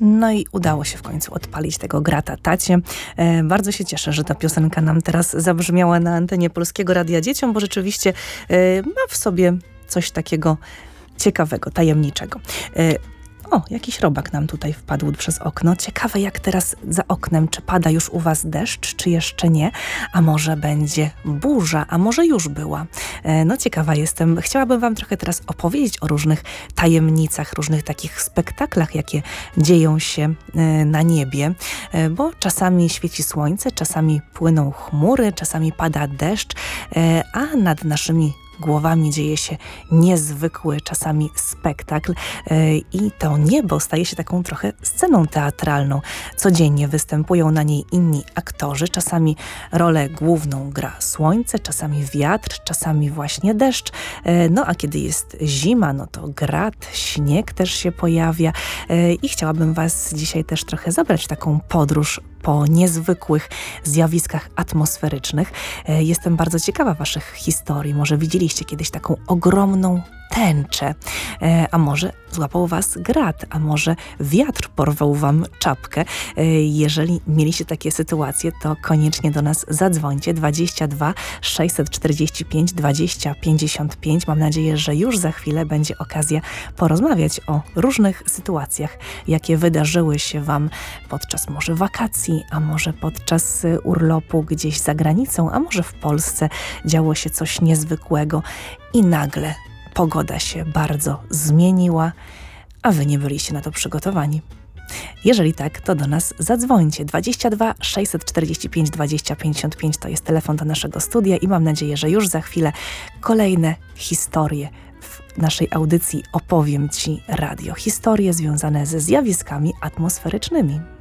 No i udało się w końcu odpalić tego Grata Tacie. Bardzo się cieszę, że ta piosenka nam teraz zabrzmiała na antenie Polskiego Radia Dzieciom, bo rzeczywiście ma w sobie coś takiego ciekawego, tajemniczego. O, jakiś robak nam tutaj wpadł przez okno. Ciekawe jak teraz za oknem, czy pada już u was deszcz, czy jeszcze nie? A może będzie burza, a może już była? No ciekawa jestem. Chciałabym wam trochę teraz opowiedzieć o różnych tajemnicach, różnych takich spektaklach, jakie dzieją się na niebie, bo czasami świeci słońce, czasami płyną chmury, czasami pada deszcz, a nad naszymi głowami dzieje się niezwykły czasami spektakl i to niebo staje się taką trochę sceną teatralną. Codziennie występują na niej inni aktorzy. Czasami rolę główną gra słońce, czasami wiatr, czasami właśnie deszcz. No a kiedy jest zima, no to grad, śnieg też się pojawia i chciałabym was dzisiaj też trochę zabrać w taką podróż po niezwykłych zjawiskach atmosferycznych. Jestem bardzo ciekawa waszych historii. Może widzieliście kiedyś taką ogromną tęczę, a może złapał was grad, a może wiatr porwał wam czapkę. Jeżeli mieliście takie sytuacje, to koniecznie do nas zadzwońcie 22 645 20 55. Mam nadzieję, że już za chwilę będzie okazja porozmawiać o różnych sytuacjach, jakie wydarzyły się wam podczas może wakacji, a może podczas urlopu gdzieś za granicą, a może w Polsce działo się coś niezwykłego i nagle pogoda się bardzo zmieniła, a wy nie byliście na to przygotowani. Jeżeli tak, to do nas zadzwońcie. 22 645 20 55 to jest telefon do naszego studia i mam nadzieję, że już za chwilę kolejne historie w naszej audycji Opowiem Ci Radio. Historie związane ze zjawiskami atmosferycznymi.